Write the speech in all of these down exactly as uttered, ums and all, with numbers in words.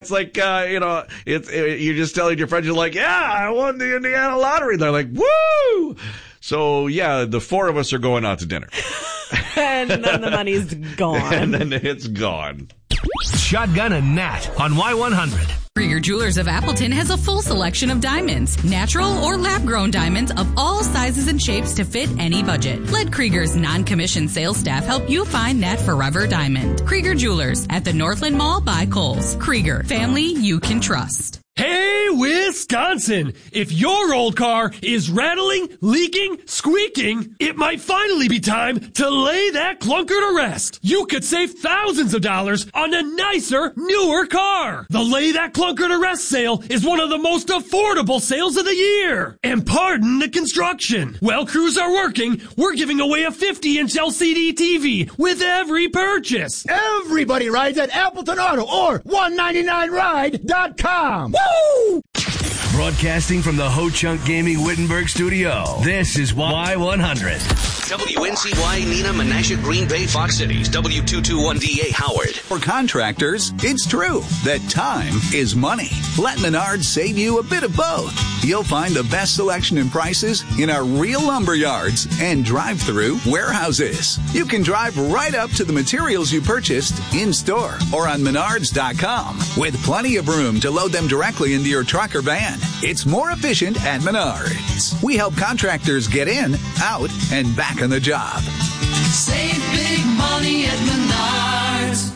It's like, uh, you know, it's it, you're just telling your friends, you're like, yeah, I won the Indiana lottery. They're like, woo! So, yeah, the four of us are going out to dinner. And then the money's gone. And then it's gone. Shotgun and Nat on Y one hundred. Krieger Jewelers of Appleton has a full selection of diamonds, natural or lab-grown diamonds of all sizes and shapes to fit any budget. Let Krieger's non-commissioned sales staff help you find that forever diamond. Krieger Jewelers at the Northland Mall by Kohl's. Krieger, family you can trust. Hey, Wisconsin! If your old car is rattling, leaking, squeaking, it might finally be time to lay that clunker to rest. You could save thousands of dollars on a nicer, newer car. The Lay That Clunker to Rest sale is one of the most affordable sales of the year. And pardon the construction. While crews are working, we're giving away a fifty-inch L C D T V with every purchase. Everybody rides at Appleton Auto or one ninety-nine ride dot com. Woo! Broadcasting from the Ho Chunk Gaming Wittenberg studio, this is Y one hundred. W N C Y, Nina, Menasha, Green Bay, Fox Cities, W two twenty-one D A, Howard. For contractors, it's true that time is money. Let Menards save you a bit of both. You'll find the best selection and prices in our real lumber yards and drive-through warehouses. You can drive right up to the materials you purchased in-store or on menards dot com with plenty of room to load them directly into your truck or van. It's more efficient at Menards. We help contractors get in, out, and back on the job. Save big money at Menards.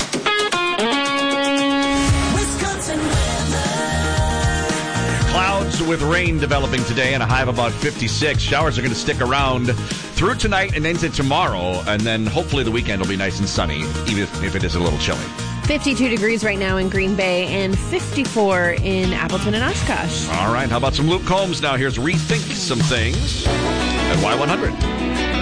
Wisconsin weather. Clouds with rain developing today and a high of about fifty-six. Showers are going to stick around through tonight and into tomorrow. And then hopefully the weekend will be nice and sunny, even if, if it is a little chilly. fifty-two degrees right now in Green Bay and fifty-four in Appleton and Oshkosh. All right. How about some Luke Combs now? Here's Rethink Some Things at Y one hundred.